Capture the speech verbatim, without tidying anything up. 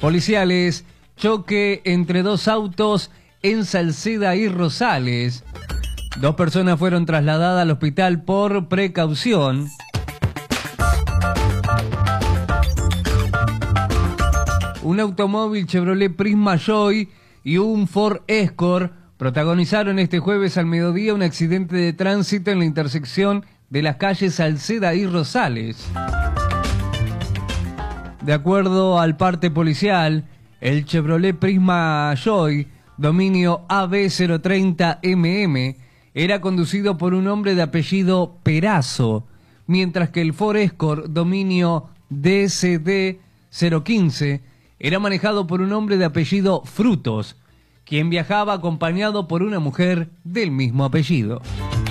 Policiales, choque entre dos autos en Salceda y Rosales. Dos personas fueron trasladadas al hospital por precaución. Un automóvil Chevrolet Prisma Joy y un Ford Escort protagonizaron este jueves al mediodía un accidente de tránsito en la intersección de las calles Salceda y Rosales. De acuerdo al parte policial, el Chevrolet Prisma Joy, dominio A B cero treinta M M, era conducido por un hombre de apellido Perazo, mientras que el Ford Escort, dominio D S D cero quince, era manejado por un hombre de apellido Frutos, quien viajaba acompañado por una mujer del mismo apellido.